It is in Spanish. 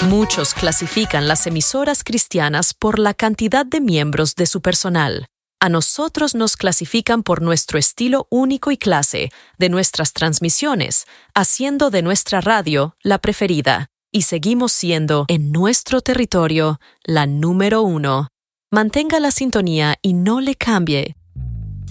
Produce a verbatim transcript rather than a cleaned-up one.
Muchos clasifican las emisoras cristianas por la cantidad de miembros de su personal. A nosotros nos clasifican por nuestro estilo único y clase de nuestras transmisiones, haciendo de nuestra radio la preferida, y seguimos siendo, en nuestro territorio, la número uno. Mantenga la sintonía y no le cambie.